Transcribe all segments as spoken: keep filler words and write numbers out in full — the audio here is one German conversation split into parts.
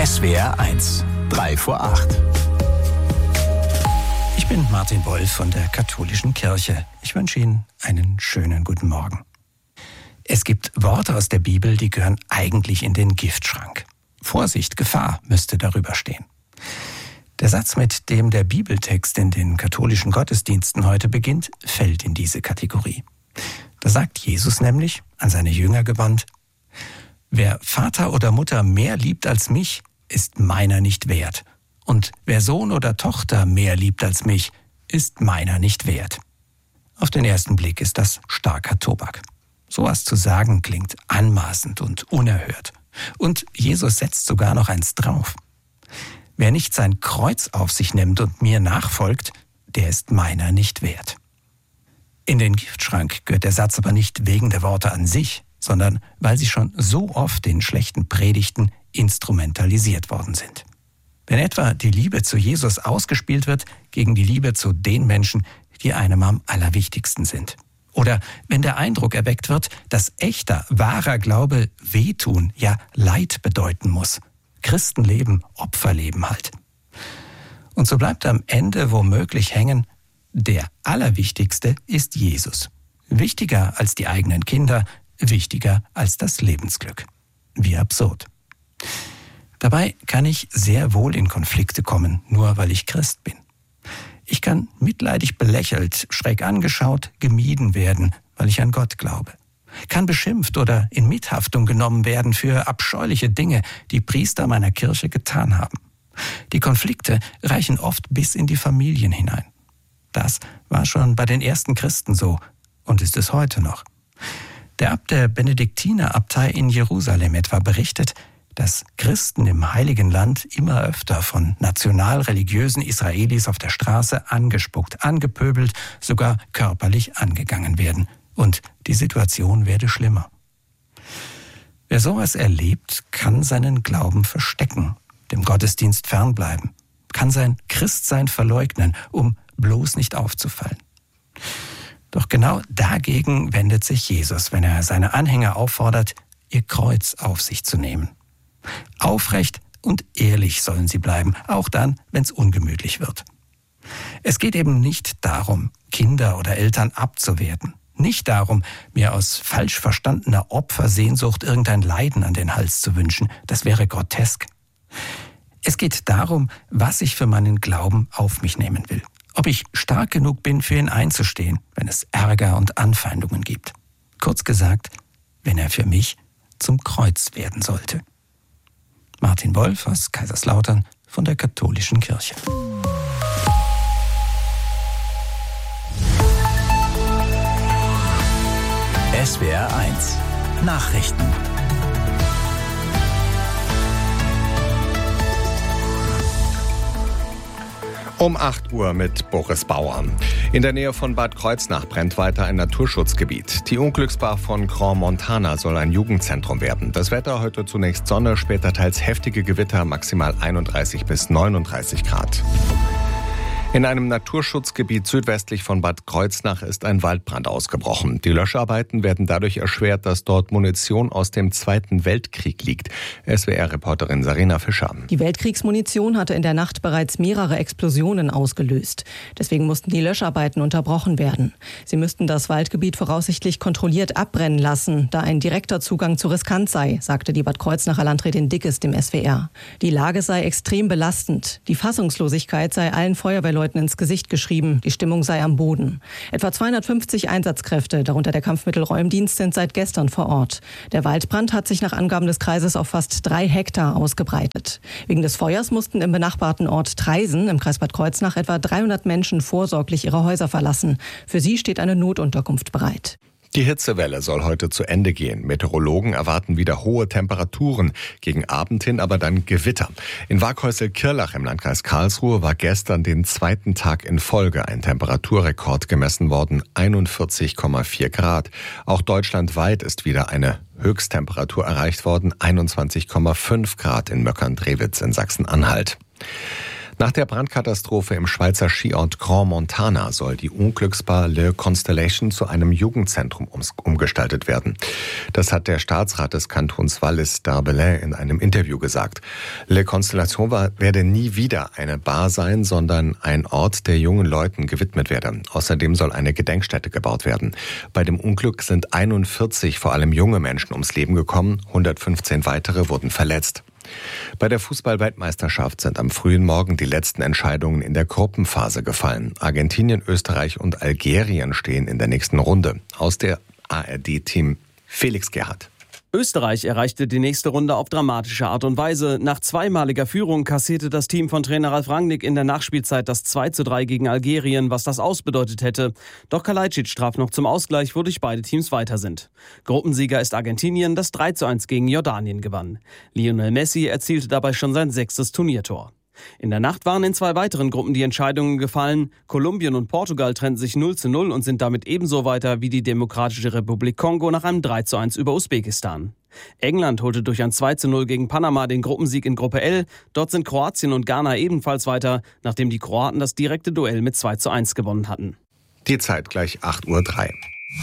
S W R eins, drei vor acht. Ich bin Martin Wolf von der Katholischen Kirche. Ich wünsche Ihnen einen schönen guten Morgen. Es gibt Worte aus der Bibel, die gehören eigentlich in den Giftschrank. Vorsicht, Gefahr müsste darüber stehen. Der Satz, mit dem der Bibeltext in den katholischen Gottesdiensten heute beginnt, fällt in diese Kategorie. Da sagt Jesus nämlich, an seine Jünger gewandt: Wer Vater oder Mutter mehr liebt als mich, ist meiner nicht wert. Und wer Sohn oder Tochter mehr liebt als mich, ist meiner nicht wert. Auf den ersten Blick ist das starker Tobak. Sowas zu sagen klingt anmaßend und unerhört. Und Jesus setzt sogar noch eins drauf. Wer nicht sein Kreuz auf sich nimmt und mir nachfolgt, der ist meiner nicht wert. In den Giftschrank gehört der Satz aber nicht wegen der Worte an sich, sondern weil sie schon so oft in schlechten Predigten instrumentalisiert worden sind. Wenn etwa die Liebe zu Jesus ausgespielt wird gegen die Liebe zu den Menschen, die einem am allerwichtigsten sind. Oder wenn der Eindruck erweckt wird, dass echter, wahrer Glaube wehtun, ja Leid bedeuten muss. Christenleben, Opferleben halt. Und so bleibt am Ende womöglich hängen: Der Allerwichtigste ist Jesus. Wichtiger als die eigenen Kinder, wichtiger als das Lebensglück. Wie absurd. Dabei kann ich sehr wohl in Konflikte kommen, nur weil ich Christ bin. Ich kann mitleidig belächelt, schräg angeschaut, gemieden werden, weil ich an Gott glaube. Kann beschimpft oder in Mithaftung genommen werden für abscheuliche Dinge, die Priester meiner Kirche getan haben. Die Konflikte reichen oft bis in die Familien hinein. Das war schon bei den ersten Christen so und ist es heute noch. Der Abt der Benediktinerabtei in Jerusalem etwa berichtet, dass Christen im Heiligen Land immer öfter von national-religiösen Israelis auf der Straße angespuckt, angepöbelt, sogar körperlich angegangen werden. Und die Situation werde schlimmer. Wer sowas erlebt, kann seinen Glauben verstecken, dem Gottesdienst fernbleiben, kann sein Christsein verleugnen, um bloß nicht aufzufallen. Doch genau dagegen wendet sich Jesus, wenn er seine Anhänger auffordert, ihr Kreuz auf sich zu nehmen. Aufrecht und ehrlich sollen sie bleiben, auch dann, wenn es ungemütlich wird. Es geht eben nicht darum, Kinder oder Eltern abzuwerten. Nicht darum, mir aus falsch verstandener Opfersehnsucht irgendein Leiden an den Hals zu wünschen. Das wäre grotesk. Es geht darum, was ich für meinen Glauben auf mich nehmen will. Ob ich stark genug bin, für ihn einzustehen, wenn es Ärger und Anfeindungen gibt. Kurz gesagt, wenn er für mich zum Kreuz werden sollte. Martin Wolf aus Kaiserslautern von der Katholischen Kirche. S W R eins, Nachrichten. Um acht Uhr mit Boris Bauer. In der Nähe von Bad Kreuznach brennt weiter ein Naturschutzgebiet. Die Unglücksbar von Grand Montana soll ein Jugendzentrum werden. Das Wetter heute zunächst Sonne, später teils heftige Gewitter, maximal einunddreißig bis neununddreißig Grad. In einem Naturschutzgebiet südwestlich von Bad Kreuznach ist ein Waldbrand ausgebrochen. Die Löscharbeiten werden dadurch erschwert, dass dort Munition aus dem Zweiten Weltkrieg liegt. S W R-Reporterin Sarina Fischer. Die Weltkriegsmunition hatte in der Nacht bereits mehrere Explosionen ausgelöst. Deswegen mussten die Löscharbeiten unterbrochen werden. Sie müssten das Waldgebiet voraussichtlich kontrolliert abbrennen lassen, da ein direkter Zugang zu riskant sei, sagte die Bad Kreuznacher Landrätin Dickes dem S W R. Die Lage sei extrem belastend. Die Fassungslosigkeit sei allen Feuerwehrleuten ins Gesicht geschrieben, die Stimmung sei am Boden. Etwa zweihundertfünfzig Einsatzkräfte, darunter der Kampfmittelräumdienst, sind seit gestern vor Ort. Der Waldbrand hat sich nach Angaben des Kreises auf fast drei Hektar ausgebreitet. Wegen des Feuers mussten im benachbarten Ort Traisen im Kreis Bad Kreuznach etwa dreihundert Menschen vorsorglich ihre Häuser verlassen. Für sie steht eine Notunterkunft bereit. Die Hitzewelle soll heute zu Ende gehen. Meteorologen erwarten wieder hohe Temperaturen, gegen Abend hin aber dann Gewitter. In Waghäusel-Kirlach im Landkreis Karlsruhe war gestern den zweiten Tag in Folge ein Temperaturrekord gemessen worden, einundvierzig Komma vier Grad. Auch deutschlandweit ist wieder eine Höchsttemperatur erreicht worden, einundzwanzig Komma fünf Grad in Möckern-Drewitz in Sachsen-Anhalt. Nach der Brandkatastrophe im Schweizer Skiort Crans Montana soll die Unglücksbar Le Constellation zu einem Jugendzentrum umgestaltet werden. Das hat der Staatsrat des Kantons Wallis-d'Arbelain in einem Interview gesagt. Le Constellation werde nie wieder eine Bar sein, sondern ein Ort, der jungen Leuten gewidmet werde. Außerdem soll eine Gedenkstätte gebaut werden. Bei dem Unglück sind einundvierzig, vor allem junge Menschen, ums Leben gekommen. hundertfünfzehn weitere wurden verletzt. Bei der Fußball-Weltmeisterschaft sind am frühen Morgen die letzten Entscheidungen in der Gruppenphase gefallen. Argentinien, Österreich und Algerien stehen in der nächsten Runde. Aus der A R D-Team Felix Gerhardt. Österreich erreichte die nächste Runde auf dramatische Art und Weise. Nach zweimaliger Führung kassierte das Team von Trainer Ralf Rangnick in der Nachspielzeit das zwei zu drei gegen Algerien, was das ausbedeutet hätte. Doch Kalajdzic traf noch zum Ausgleich, wodurch beide Teams weiter sind. Gruppensieger ist Argentinien, das drei zu eins gegen Jordanien gewann. Lionel Messi erzielte dabei schon sein sechstes Turniertor. In der Nacht waren in zwei weiteren Gruppen die Entscheidungen gefallen. Kolumbien und Portugal trennten sich null zu null und sind damit ebenso weiter wie die Demokratische Republik Kongo nach einem drei zu eins über Usbekistan. England holte durch ein zwei zu null gegen Panama den Gruppensieg in Gruppe L. Dort sind Kroatien und Ghana ebenfalls weiter, nachdem die Kroaten das direkte Duell mit zwei zu eins gewonnen hatten. Die Zeit gleich acht Uhr drei.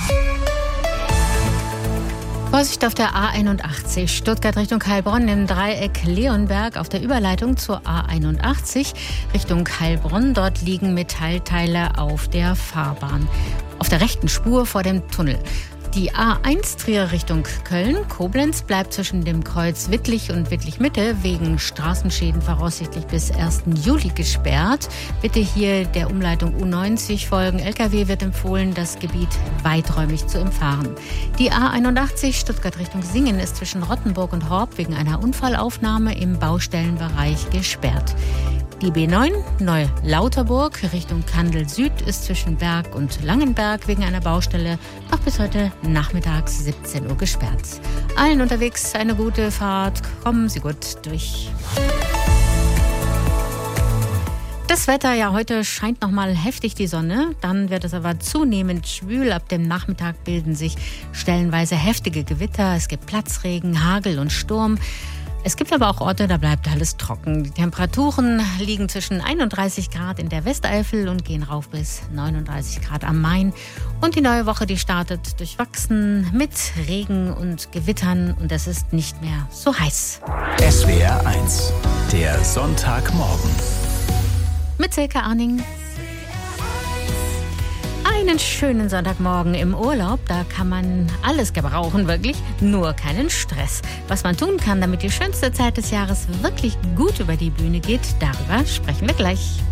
Vorsicht auf der A einundachtzig, Stuttgart Richtung Heilbronn im Dreieck Leonberg auf der Überleitung zur A einundachtzig Richtung Heilbronn. Dort liegen Metallteile auf der Fahrbahn. Auf der rechten Spur vor dem Tunnel. Die A eins Trier Richtung Köln. Koblenz bleibt zwischen dem Kreuz Wittlich und Wittlich-Mitte wegen Straßenschäden voraussichtlich bis ersten Juli gesperrt. Bitte hier der Umleitung U neunzig folgen. L K W wird empfohlen, das Gebiet weiträumig zu umfahren. Die A einundachtzig Stuttgart Richtung Singen ist zwischen Rottenburg und Horb wegen einer Unfallaufnahme im Baustellenbereich gesperrt. Die B neun Neu-Lauterburg Richtung Kandel Süd ist zwischen Berg und Langenberg wegen einer Baustelle noch bis heute nachmittags siebzehn Uhr gesperrt. Allen unterwegs eine gute Fahrt. Kommen Sie gut durch. Das Wetter, ja, heute scheint noch mal heftig die Sonne. Dann wird es aber zunehmend schwül. Ab dem Nachmittag bilden sich stellenweise heftige Gewitter. Es gibt Platzregen, Hagel und Sturm. Es gibt aber auch Orte, da bleibt alles trocken. Die Temperaturen liegen zwischen einunddreißig Grad in der Westeifel und gehen rauf bis neununddreißig Grad am Main. Und die neue Woche, die startet durchwachsen mit Regen und Gewittern und es ist nicht mehr so heiß. S W R eins, der Sonntagmorgen. Mit Silke Arning. Einen schönen Sonntagmorgen im Urlaub, da kann man alles gebrauchen, wirklich, nur keinen Stress. Was man tun kann, damit die schönste Zeit des Jahres wirklich gut über die Bühne geht, darüber sprechen wir gleich.